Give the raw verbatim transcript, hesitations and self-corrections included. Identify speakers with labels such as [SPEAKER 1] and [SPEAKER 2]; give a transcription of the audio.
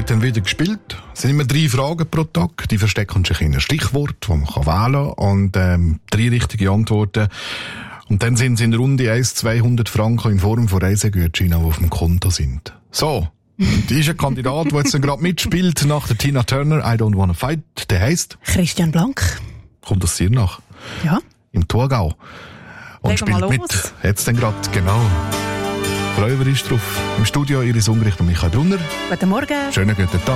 [SPEAKER 1] wird dann wieder gespielt. Es sind immer drei Fragen pro Tag. Die verstecken sich in ein Stichwort, das man kann wählen kann. Und ähm, drei richtige Antworten. Und dann sind es in Runde eins zweihundert Franken in Form von Reisegutscheinen, die auf dem Konto sind. So. Und die ist ein Kandidat, der jetzt gerade mitspielt nach der Tina Turner, I Don't Wanna Fight. Der heisst
[SPEAKER 2] Christian Blank.
[SPEAKER 1] Kommt aus Siernach.
[SPEAKER 2] Ja.
[SPEAKER 1] Im Thurgau. Und
[SPEAKER 2] Legen
[SPEAKER 1] spielt mit. Jetzt dann gerade, genau. Räuber ist drauf. Im Studio Iris Ungericht und Michael Brunner.
[SPEAKER 2] Guten Morgen.
[SPEAKER 1] Schönen guten Tag.